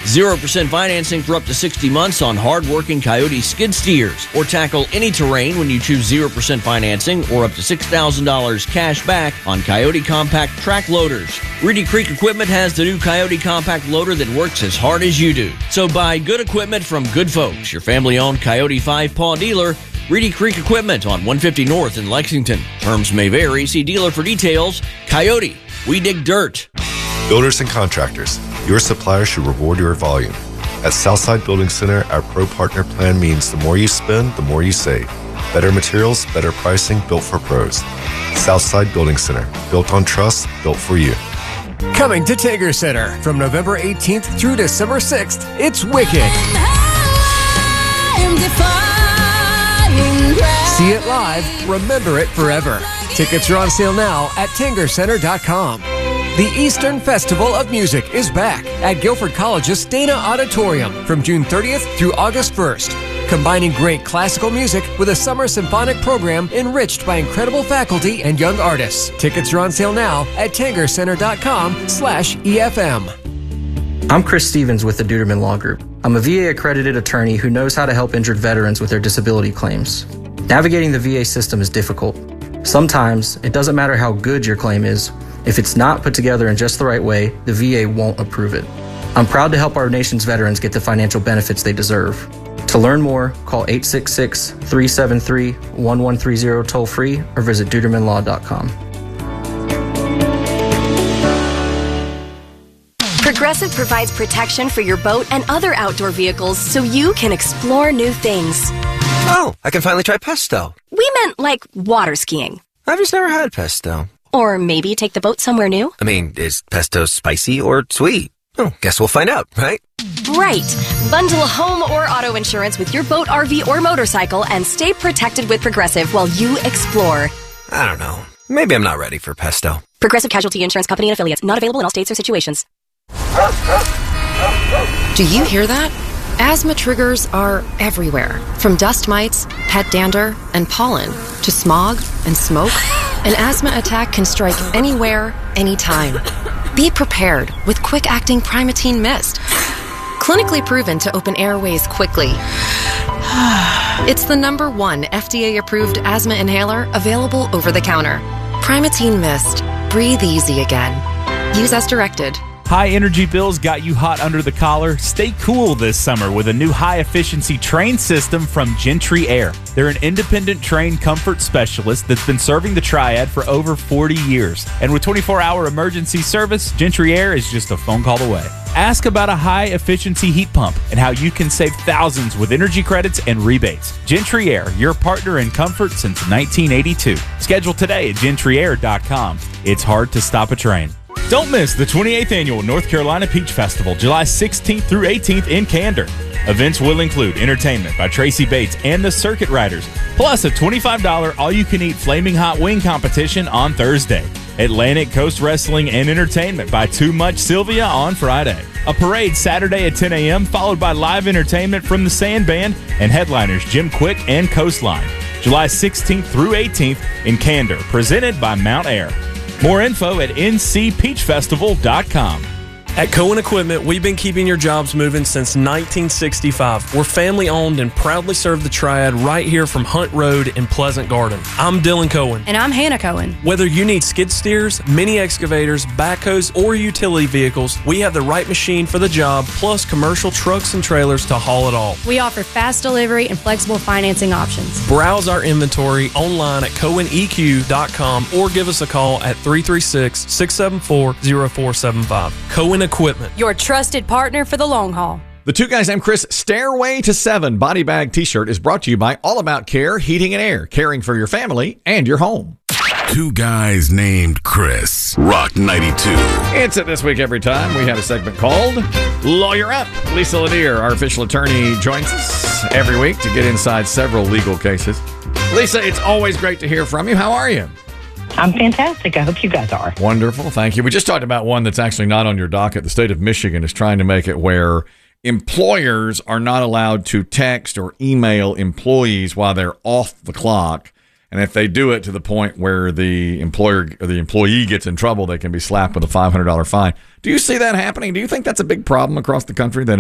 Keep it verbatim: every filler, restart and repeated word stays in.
zero percent financing for up to sixty months on hard-working Coyote skid steers. Or tackle any terrain when you choose zero percent financing or up to six thousand dollars cash back on Coyote compact track loaders. Reedy Creek Equipment has the new Coyote compact loader that works as hard as you do. So buy good equipment from good folks. Your family-owned Coyote five-paw dealer, Reedy Creek Equipment on one fifty North in Lexington. Terms may vary. See dealer for details. Coyote, we dig dirt. Builders and contractors, your supplier should reward your volume. At Southside Building Center, our Pro Partner Plan means the more you spend, the more you save. Better materials, better pricing, built for pros. Southside Building Center, built on trust, built for you. Coming to Tanger Center from November eighteenth through December sixth, it's Wicked. See it live, remember it forever. Tickets are on sale now at tanger center dot com. The Eastern Festival of Music is back at Guilford College's Dana Auditorium from June thirtieth through August first, combining great classical music with a summer symphonic program enriched by incredible faculty and young artists. Tickets are on sale now at tanger center dot com slash E F M. I'm Chris Stevens with the Duderman Law Group. I'm a V A-accredited attorney who knows how to help injured veterans with their disability claims. Navigating the V A system is difficult. Sometimes, it doesn't matter how good your claim is. If it's not put together in just the right way, the V A won't approve it. I'm proud to help our nation's veterans get the financial benefits they deserve. To learn more, call eight six six, three seven three, one one three zero toll-free or visit duderman law dot com. Progressive provides protection for your boat and other outdoor vehicles so you can explore new things. Oh, I can finally try pesto. We meant like water skiing. I've just never had pesto. Or maybe take the boat somewhere new. I mean, is pesto spicy or sweet? Oh, guess we'll find out, right? Right. Bundle home or auto insurance with your boat, R V, or motorcycle and stay protected with Progressive while you explore. I don't know. Maybe I'm not ready for pesto. Progressive Casualty Insurance Company and Affiliates. Not available in all states or situations. Do you hear that? Asthma triggers are everywhere. From dust mites, pet dander, and pollen, to smog and smoke. An asthma attack can strike anywhere, anytime. Be prepared with quick-acting Primatene Mist. Clinically proven to open airways quickly. It's the number one F D A-approved asthma inhaler available over the counter. Primatene Mist. Breathe easy again. Use as directed. High energy bills got you hot under the collar? Stay cool this summer with a new high-efficiency train system from Gentry Air. They're an independent train comfort specialist that's been serving the Triad for over forty years. And with twenty-four hour emergency service, Gentry Air is just a phone call away. Ask about a high-efficiency heat pump and how you can save thousands with energy credits and rebates. Gentry Air, your partner in comfort since nineteen eighty-two. Schedule today at gentry air dot com. It's hard to stop a train. Don't miss the twenty-eighth Annual North Carolina Peach Festival, July sixteenth through eighteenth in Candor. Events will include entertainment by Tracy Bates and the Circuit Riders, plus a twenty-five dollars all-you-can-eat Flaming Hot Wing competition on Thursday. Atlantic Coast Wrestling and entertainment by Too Much Sylvia on Friday. A parade Saturday at ten a.m., followed by live entertainment from the Sand Band and headliners Jim Quick and Coastline. July sixteenth through eighteenth in Candor, presented by Mount Air. More info at n c peach festival dot com. At Cohen Equipment, we've been keeping your jobs moving since nineteen sixty-five. We're family-owned and proudly serve the Triad right here from Hunt Road in Pleasant Garden. I'm Dylan Cohen. And I'm Hannah Cohen. Whether you need skid steers, mini excavators, backhoes, or utility vehicles, we have the right machine for the job, plus commercial trucks and trailers to haul it all. We offer fast delivery and flexible financing options. Browse our inventory online at cohen e q dot com or give us a call at three three six, six seven four, zero four seven five. Cohen Equipment, your trusted partner for the long haul. The Two Guys I'm Chris Stairway to Seven body bag t-shirt is brought to you by All About Care Heating and Air, caring for your family and your home. Two Guys Named Chris, Rock ninety-two. It's it this week every time. We have a segment called Lawyer Up. Lisa Lanier, our official attorney, joins us every week to get inside several legal cases. Lisa, it's always great to hear from you. How are you? I'm fantastic. I hope you guys are. Wonderful. Thank you. We just talked about one that's actually not on your docket. The state of Michigan is trying to make it where employers are not allowed to text or email employees while they're off the clock. And if they do it to the point where the employer or the employee gets in trouble, they can be slapped with a five hundred dollars fine. Do you see that happening? Do you think that's a big problem across the country, that